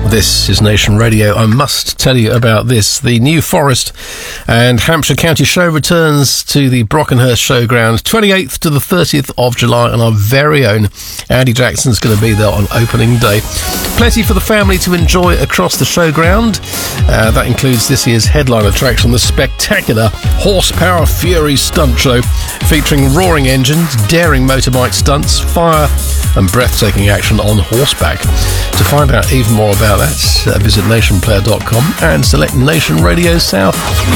This is Nation Radio. I must tell you about this. The New Forest and Hampshire County Show returns to the Brockenhurst Showground 28th to the 30th of July, and our very own Andy Jackson's going to be there on opening day. Plenty for the family to enjoy across the showground. That includes this year's headline attraction, the spectacular Horsepower Fury Stunt Show, featuring roaring engines, daring motorbike stunts, fire and breathtaking action on horseback. To find out even more about that, visit nationplayer.com and select Nation Radio South.